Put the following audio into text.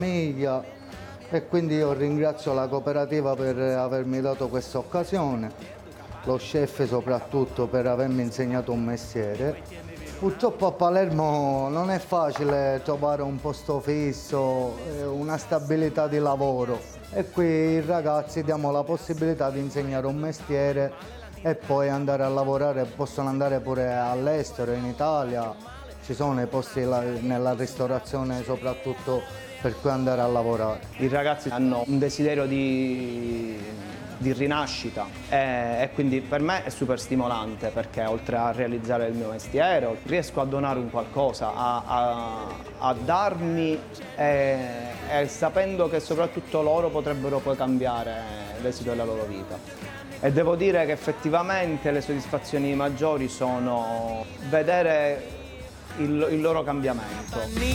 famiglia e quindi io ringrazio la cooperativa per avermi dato questa occasione, lo chef soprattutto per avermi insegnato un mestiere. Purtroppo a Palermo non è facile trovare un posto fisso, una stabilità di lavoro e qui i ragazzi diamo la possibilità di insegnare un mestiere e poi andare a lavorare, possono andare pure all'estero, in Italia, ci sono i posti nella ristorazione soprattutto per cui andare a lavorare. I ragazzi hanno un desiderio di rinascita e quindi per me è super stimolante perché oltre a realizzare il mio mestiere riesco a donare un qualcosa, a darmi e sapendo che soprattutto loro potrebbero poi cambiare l'esito della loro vita. E devo dire che effettivamente le soddisfazioni maggiori sono vedere il loro cambiamento.